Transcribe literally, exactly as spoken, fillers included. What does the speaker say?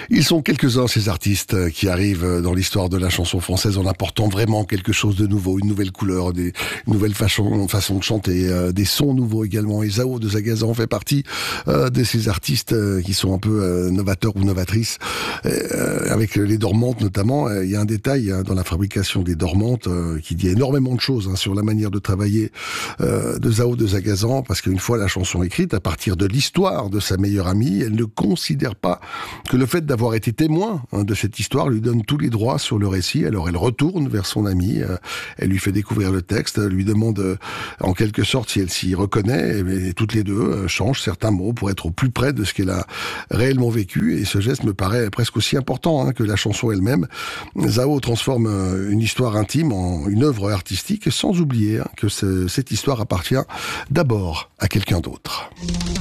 Ils sont quelques-uns, ces artistes, qui arrivent dans l'histoire de la chanson française en apportant vraiment quelque chose de nouveau, une nouvelle couleur, des une nouvelle façon, façon de chanter, euh, des sons nouveaux également. Et Zao de Zagazan fait partie euh, de ces artistes euh, qui sont un peu euh, novateurs ou novatrices. Euh, avec les dormantes notamment, il euh, y a un détail hein, dans la fabrication des dormantes euh, qui dit énormément de choses hein, sur la manière de travailler euh, de Zao de Zagazan, parce qu'une fois la chanson écrite, à partir de l'histoire de sa meilleure amie, elle ne considère pas que le fait d'avoir été témoin hein, de cette histoire lui donne tous les droits sur le récit. Alors elle retourne vers son amie, euh, elle lui fait découvrir le texte, lui demande euh, en quelque sorte si elle s'y reconnaît, et, et toutes les deux euh, changent certains mots pour être au plus près de ce qu'elle a réellement vécu, et ce geste me paraît presque aussi important hein, que la chanson elle-même. Zao transforme euh, une histoire intime en une œuvre artistique, sans oublier hein, que ce, cette histoire appartient d'abord à quelqu'un d'autre.